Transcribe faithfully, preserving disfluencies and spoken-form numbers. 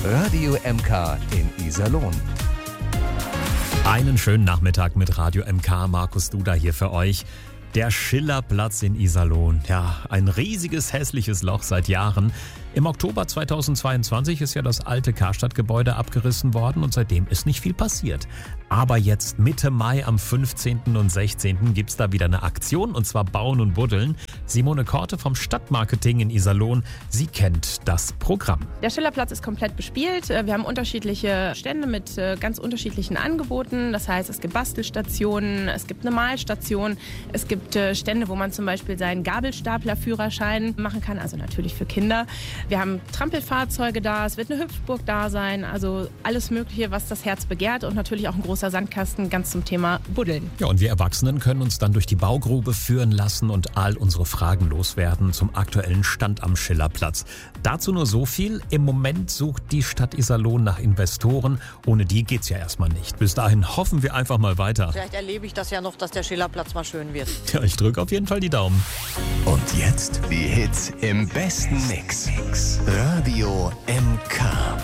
Radio M K in Iserlohn. Einen schönen Nachmittag mit Radio M K. Markus Duda hier für euch. Der Schillerplatz in Iserlohn. Ja, ein riesiges, hässliches Loch seit Jahren. Im Oktober zweitausendzweiundzwanzig ist ja das alte Karstadt-Gebäude abgerissen worden und seitdem ist nicht viel passiert. Aber jetzt Mitte Mai am fünfzehnten und sechzehnten gibt es da wieder eine Aktion, und zwar Bauen und Buddeln. Simone Korte vom Stadtmarketing in Iserlohn, sie kennt das Programm. Der Schillerplatz ist komplett bespielt. Wir haben unterschiedliche Stände mit ganz unterschiedlichen Angeboten. Das heißt, es gibt Bastelstationen, es gibt eine Malstation, es gibt Stände, wo man zum Beispiel seinen Gabelstaplerführerschein machen kann, also natürlich für Kinder. Wir haben Trampelfahrzeuge da, es wird eine Hüpfburg da sein, also alles Mögliche, was das Herz begehrt, und natürlich auch ein großer Sandkasten ganz zum Thema Buddeln. Ja, und wir Erwachsenen können uns dann durch die Baugrube führen lassen und all unsere Fragen loswerden zum aktuellen Stand am Schillerplatz. Dazu nur so viel: Im Moment sucht die Stadt Iserlohn nach Investoren. Ohne die geht's ja erstmal nicht. Bis dahin hoffen wir einfach mal weiter. Vielleicht erlebe ich das ja noch, dass der Schillerplatz mal schön wird. Ja, ich drücke auf jeden Fall die Daumen. Und jetzt die Hits im besten Mix. Radio M K.